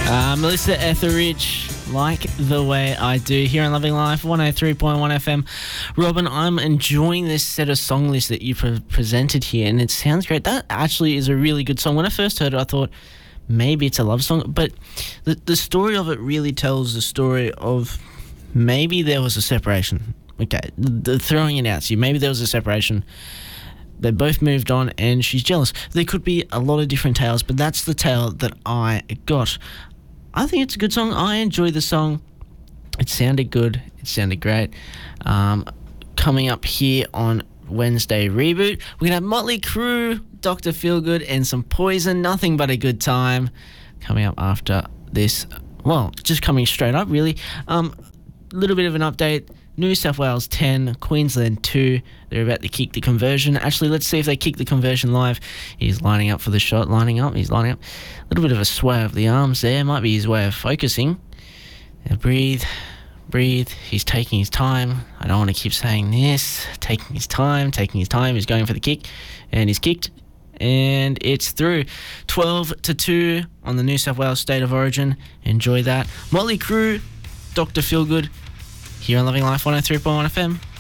Melissa Etheridge, Like the Way I Do, here on Loving Life, 103.1 FM. Robin, I'm enjoying this set of song list that you presented here, and it sounds great. That actually is a really good song. When I first heard it, I thought maybe it's a love song, but the story of it really tells the story of maybe there was a separation. Okay, throwing it out to you, maybe there was a separation. They both moved on and she's jealous. There could be a lot of different tales, but that's the tale that I got. I think it's a good song. I enjoy the song. It sounded good. It sounded great. Coming up here on Wednesday Reboot, we're going to have Motley Crue, Dr. Feelgood, and some Poison. Nothing but a good time. Coming up after this. Well, just coming straight up, really. Little bit of an update. New South Wales 10, Queensland 2. They're about to kick the conversion. Actually, let's see if they kick the conversion live. He's lining up for the shot. He's lining up. A little bit of a sway of the arms there. Might be his way of focusing. Now breathe. He's taking his time. I don't want to keep saying this. Taking his time. He's going for the kick. And he's kicked. And it's through. 12-2 on the New South Wales State of Origin. Enjoy that. Motley Crue, Dr. Feelgood, here on Loving Life 103.1 FM.